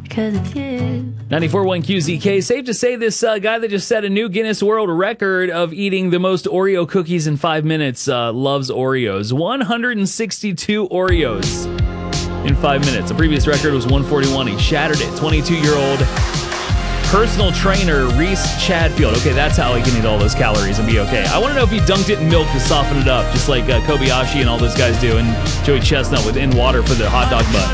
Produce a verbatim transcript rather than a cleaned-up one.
'cause it's you. ninety-four point one Q Z K. Safe to say this uh, guy that just set a new Guinness World Record of eating the most Oreo cookies in five minutes uh, loves Oreos. one hundred sixty-two Oreos in five minutes. The previous record was one forty-one. He shattered it. twenty-two-year-old personal trainer Reese Chadfield. Okay, that's how he can eat all those calories and be okay. I want to know if he dunked it in milk to soften it up, just like uh, Kobayashi and all those guys do, and Joey Chestnut with in water for the hot dog butt.